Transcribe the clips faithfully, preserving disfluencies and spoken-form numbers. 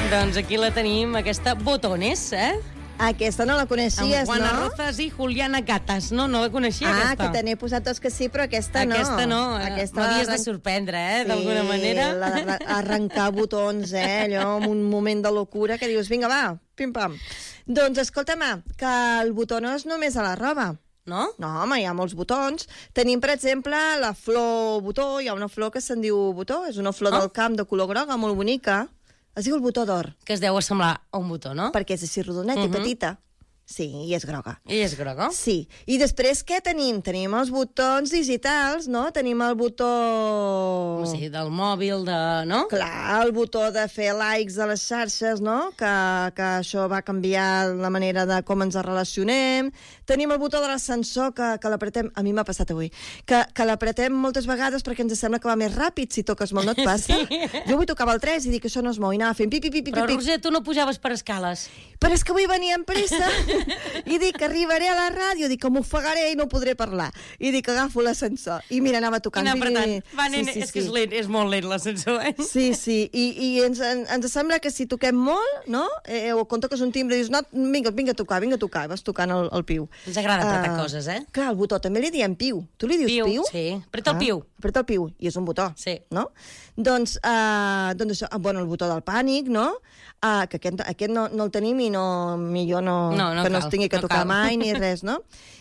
Doncs aquí la tenim, aquesta Botones, eh? Aquesta no la coneixies, Amb Juana no? Rozas i Juliana Gatas. No, no la coneixia, ah, aquesta. que te n'he posat dos que sí, però aquesta no. Aquesta no. Aquesta M'havies de arran- sorprendre, eh, Sí, d'alguna manera. la d'arrencar botons, eh? Allò, en un moment de locura que dius, vinga, va, pim-pam. Doncs, escolta'm, que el botó no és només a la roba. No? No, home, hi ha molts botons. Tenim, per exemple, la flor botó. Hi ha una flor que se'n diu botó. És una flor Oh. del camp de color groga, molt bonica. Es diu el botó d'or, Que es deu assemblar a un botó, no? perquè és així rodoneta Mhm. i petita. Sí, i és groga. I és groga. Sí. I després què tenim? Tenim els botons digitals, no? Tenim el botó... O sigui, del mòbil, de... no? Clar, el botó de fer likes a les xarxes, no? Que, que això va canviar la manera de com ens relacionem. Tenim el botó de l'ascensor, que, que l'apretem... A mi m'ha passat avui. Que, que l'apretem moltes vegades perquè ens sembla que va més ràpid si toques molt, no et passa? Sí. Jo avui tocava el tres i dic que això no es mou. I anava fent pi, pi, pi, pi, Però, pi. Roser, tu no pujaves per escales. Però és que avui venia amb pressa i dic que arribaré a la ràdio, dic que m'ofegaré i no podré parlar. I dic que agafo l'ascensor. I mira, anava I tocant. anar apretant. Va, Sí, nen, sí, és que sí. és lent, és molt lent l'ascensor, eh? Sí, sí, i, i ens, ens sembla que si toquem molt, no? Eh, o quan toques un timbre i dius, no, vinga, vinga a tocar, vinga a tocar, i vas tocant el, el piu. Ens agrada apretar Ah, coses, eh? Clar, el botó també li diem piu. Tu li dius piu? Piu, sí. Apreta el piu. Apreta el piu, i és un botó. Sí. No? Doncs, uh, doncs això, ah, bueno, el botó del pànic, no? Uh, que aquest, aquest no, no el tenim i no, millor no, No, no que no cal, es tingui que no tocar cal. mai ni res, no?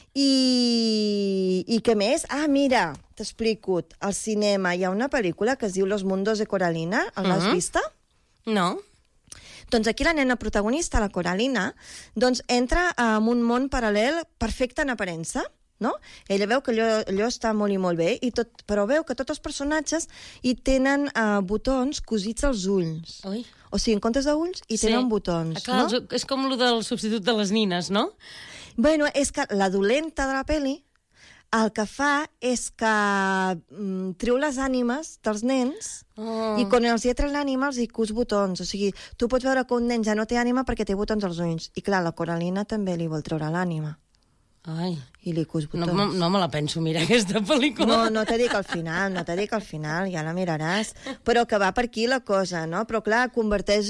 I, I què més? Ah, mira, t'explico. Al cinema hi ha una pel·lícula que es diu Los Mundos de Coralina. L'has Mhm. vista? No? Doncs aquí la nena protagonista, la Coralina, doncs entra en un món paral·lel perfecte en aparença, no? Ella veu que allò, allò està molt i molt bé, i tot, però veu que tots els personatges hi tenen uh, botons cosits als ulls. Ui. O sigui, en comptes d'ulls, hi tenen botons, Ah, clar, no? els- És com el del substitut de les nines, no? Bueno, és que la dolenta de la peli el que fa és que mm, treu les ànimes dels nens Oh. i quan els hi ha tret l'ànima els hi cus botons. O sigui, tu pots veure que un nen ja no té ànima perquè té botons als ulls. I clar, la Coralina també li vol treure l'ànima Ai, i li cus no, botons. no me la penso mirar, aquesta pel·lícula. No, no t'he dit que al final, no t'he dit que al final, ja la miraràs. Però que va per aquí la cosa, no? Però clar, converteix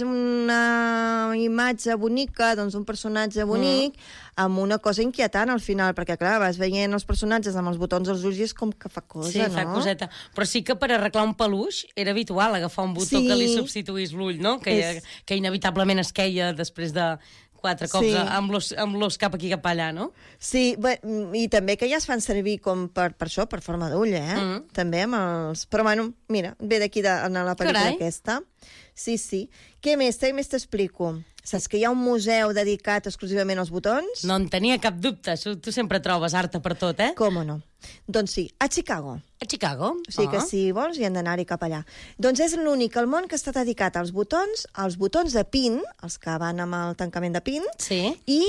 una imatge bonica, doncs un personatge bonic, mm. amb una cosa inquietant al final, perquè clar, vas veient els personatges amb els botons als ulls i és com que fa cosa, Sí, no? fa coseta. Però sí que per arreglar un peluix era habitual agafar un botó Sí. que li substituís l'ull, no? Que, És- que inevitablement es queia després de quatre cops Sí. amb l'os amb l'os cap aquí cap allà, no? Sí, bé, i també que ja es fan servir com per, per això, per forma d'ull, eh? Mm. També amb els... Però bueno, mira, ve d'aquí de, a la pel·lícula Carai. aquesta. Sí, sí. Què més? Què més t'explico? Saps que hi ha un museu dedicat exclusivament als botons? No en tenia cap dubte. Això- Tu sempre trobes art per tot, eh? Com no? Doncs sí, a Chicago. A Chicago. O sigui que Ah. si vols hi hem d'anar-hi cap allà. Doncs és l'únic al món que està dedicat als botons, als botons de pin, els que van amb el tancament de pin, Sí. i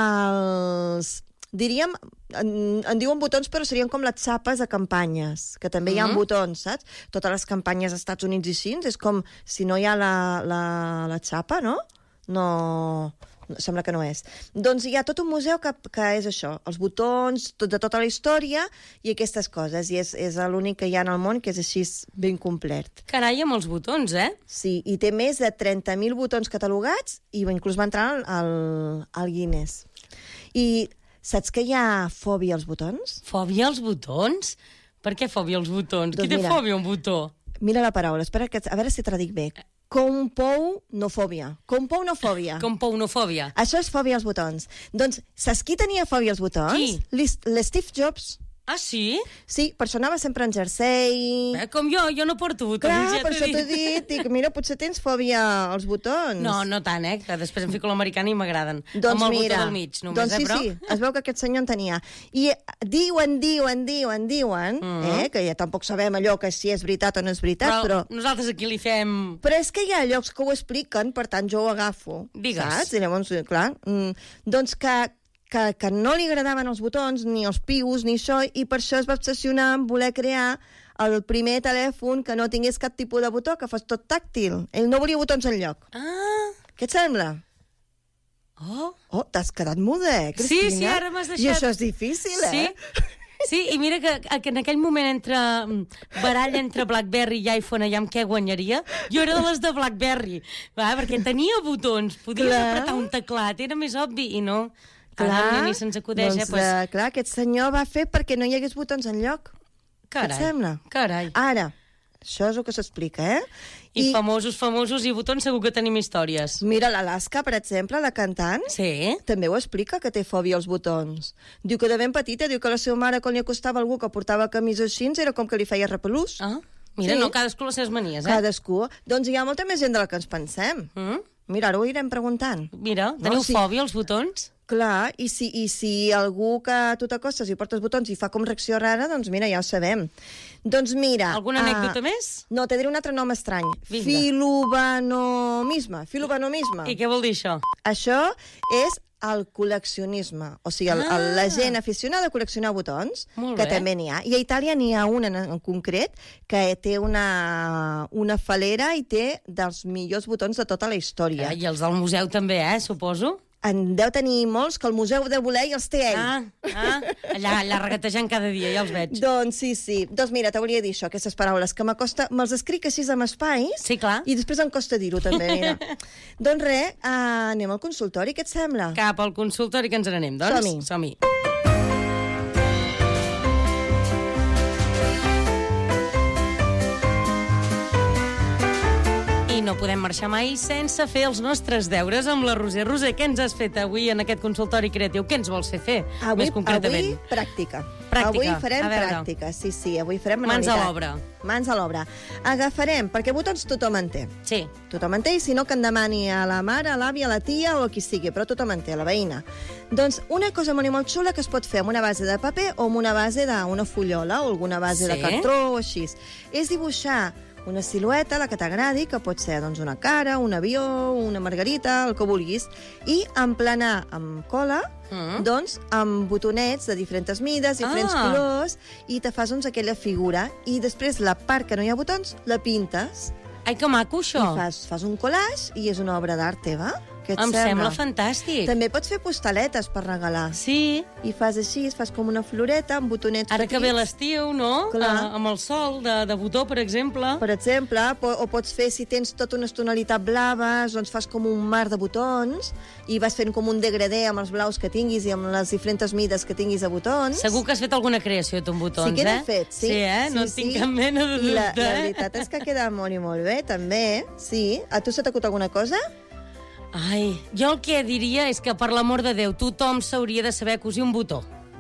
els, diríem, en, en diuen botons, però serien com les xapes de campanyes, que també hi ha Mhm. botons, saps? Totes les campanyes als Estats Units i així, és com si no hi ha la, la, la xapa, no? No... Sembla que no és. Doncs hi ha tot un museu que, que és això, els botons, tot, de tota la història i aquestes coses, i és, és l'únic que hi ha en el món que és així ben complet. Carai, amb els botons, eh? Sí, i té més de trenta mil botons catalogats i inclús va entrar al, al Guinness. I saps que hi ha fòbia als botons? Fòbia als botons? Per què fòbia als botons? Doncs Qui té mira. fòbia a un botó? Mira la paraula, espera que, a veure si te la dic bé. Compounofòbia. Compounofòbia. Compounofòbia. Això és fòbia als botons. Doncs, saps qui tenia fòbia als botons? Qui? L'S- L'Steve Jobs. Ah, sí? Sí, per això anava sempre en jersei... Eh, com jo, jo no porto botons. Clar, ja per t'ho això t'he dic. dit, dic, mira, potser tens fòbia als botons. No, no tant, eh? Que després em fico l'americana i m'agraden. Doncs amb el mira, botó del mig, només, doncs sí, eh, però... sí, es veu que aquest senyor en tenia. I diuen, diuen, diuen, diuen, Mhm. eh, que ja tampoc sabem allò que si és veritat o no és veritat, Però, però... nosaltres aquí li fem... Però és que hi ha llocs que ho expliquen, per tant jo ho agafo. Digues. Saps? I llavors, clar, mm, doncs que, que, que no li agradaven els botons, ni els pius, ni això, i per això es va obsessionar en voler crear el primer telèfon que no tingués cap tipus de botó, que fos tot tàctil. Ell no volia botons enlloc. Ah, Què et sembla? oh, Oh, t'has quedat muda, eh, Sí, Cristina? sí, ara m'has I deixat- això és difícil, eh? sí. Sí, i mira que, que en aquell moment entre baralla entre BlackBerry i iPhone, allà amb què guanyaria, jo era de les de BlackBerry, va, perquè tenia botons, podies clar. apretar un teclat, era més obvi, i no. Clar, ara ni se'ns acudeix, doncs, eh? Pues... de, clar, aquest senyor va fer perquè no hi hagués botons enlloc. Carai, què et sembla? Carai. Ara, això és el que s'explica, eh? I, I famosos, famosos i botons segur que tenim històries. Mira l'Alaska, per exemple, la cantant. Sí. També ho explica, que té fòbia als botons. Diu que de ben petita, diu que la seva mare, quan li acostava algú que portava camisa així, era com que li feia repelús. Ah, mira, sí. No, cadascú les seves manies, eh? Cadascú. Doncs hi ha molta més gent de la que ens pensem. Mm? Mira, ara ho irem preguntant. Mira, teniu no, sí. fòbia als botons? Clar, i si, i si algú que tu t'acostes i portes botons i fa com reacció rara, doncs mira, ja ho sabem. Doncs mira... Alguna anècdota uh, més? No, te diré un altre nom estrany. Vinga. Filobanomisme. Filobanomisme. I què vol dir això? Això és el col·leccionisme. O sigui, el, el, la gent aficionada a col·leccionar botons, que també n'hi ha. I a Itàlia n'hi ha un en, en concret que té una, una falera i té dels millors botons de tota la història. Ah, I els del museu també, eh, suposo? En deu tenir molts, que el museu deu voler i els té ell. Ah, ah allà, allà regatejant cada dia, ja els veig. Doncs sí, sí. Doncs mira, t'hauria de dir això, aquestes paraules, que m'acosta... Me'ls escric així amb espais. Sí, clar. I després em costa dir-ho, també, mira. Doncs res, uh, anem al consultori, què et sembla? Cap al consultori que ens n'anem, doncs. Som-hi. Som-hi. No podem marxar mai sense fer els nostres deures amb la Roser. Roser, què ens has fet avui en aquest consultori creatiu? Què ens vols fer fer, avui, més concretament? Avui, pràctica. Pràctica. Avui farem pràctica, sí, sí, avui farem manualitat. Mans a l'obra. Mans a l'obra. Agafarem, perquè botons tothom en té. Sí. Tothom en té, i si no que en demani a la mare, a l'àvia, a la tia o a qui sigui, però tothom en té, a la veïna. Doncs una cosa molt i molt xula que es pot fer amb una base de paper o amb una base d'una fullola o alguna base sí. de cartró o així. És dibuixar una silueta, la que t'agradi, que pot ser doncs, una cara, un avió, una margarita, el que vulguis, i emplenar amb cola, mm. doncs, amb botonets de diferents mides, diferents ah. colors, i te fas doncs, aquella figura. I després la part que no hi ha botons, la pintes. Ai, que maco, això! I fas, fas un collage i és una obra d'art teva. Què et em sembla? sembla fantàstic. També pots fer postaletes per regalar. Sí. I fas així, fas com una floreta amb botonets Ara petits. que ve l'estiu, no? Clar. Uh, amb el sol de, de botó, per exemple. Per exemple, po o pots fer, si tens tota unes tonalitats blaves, doncs fas com un mar de botons i vas fent com un degradé amb els blaus que tinguis i amb les diferents mides que tinguis de botons. Segur que has fet alguna creació, tu, amb botons, sí que eh? Sí fet, sí. Sí, eh? No sí, tinc sí. cap mena de dubte. La, la veritat és que queda molt i molt bé, també. Sí. A tu se t'acut alguna cosa? Ai, jo el que diria és que, per l'amor de Déu, tothom s'hauria de saber cosir un botó.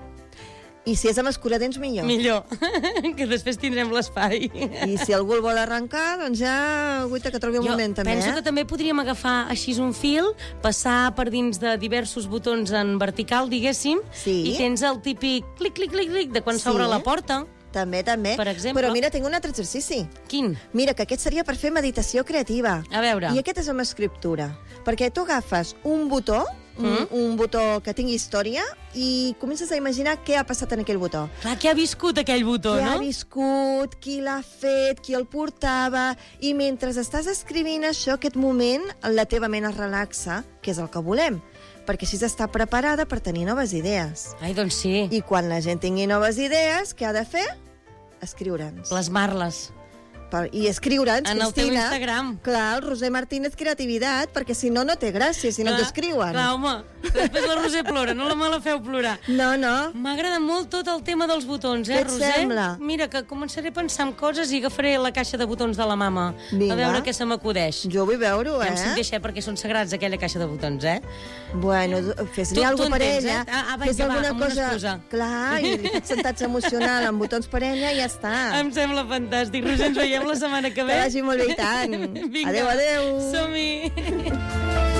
I si és amb escuradents, millor. Millor, que després tindrem l'espai. I si algú el vol arrencar, doncs ja, guaita, que trobi un jo moment, també. penso eh? que també podríem agafar així un fil, passar per dins de diversos botons en vertical, diguéssim, sí. i tens el típic clic, clic, clic, clic, de quan sí. s'obre la porta. També, també. Per exemple. Però mira, tinc un altre exercici. Quin? Mira, que aquest seria per fer meditació creativa. A veure. I aquest és amb escriptura. Perquè tu agafes un botó, mm. un, un botó que tingui història, i comences a imaginar què ha passat en aquell botó. Clar, què ha viscut aquell botó, què no? Què ha viscut, qui l'ha fet, qui el portava... I mentre estàs escrivint això, aquest moment, la teva ment es relaxa, que és el que volem, perquè així està preparada per tenir noves idees. Ai, doncs sí. I quan la gent tingui noves idees, què ha de fer? Escriure'ns. Plasmar-les. Per, I escriure'ns, en Cristina. el teu Instagram. Clar, el Roser Martínez Creativitat, perquè si no, no té gràcia, si clar, no t'escriuen. Clar, home, després la Roser plora, no la me la feu plorar. No, no. M'agrada molt tot el tema dels botons, eh, Què et Roser? sembla? Mira, que començaré a pensar en coses i agafaré la caixa de botons de la mama. Vinga. A veure què se m'acudeix. Jo vull veure-ho, eh? Ja em sent deixar, perquè són sagrats, aquella caixa de botons, eh? Bueno, fes-li Tu- alguna tu per entens, ella. eh? Ah, ah, va, Fes que va, alguna amb una cosa... excusa. Clar, i li fes sentatge emocional amb botons per ella i ja està. Em sembla fantàstic. Roser, ens veiem la setmana que ve. Que vagi molt bé i tant. Vinga. Adéu, adéu. Som-hi.